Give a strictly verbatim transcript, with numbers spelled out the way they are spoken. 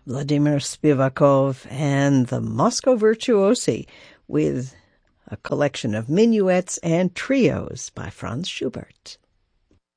Vladimir Spivakov and the Moscow Virtuosi with a collection of minuets and trios by Franz Schubert.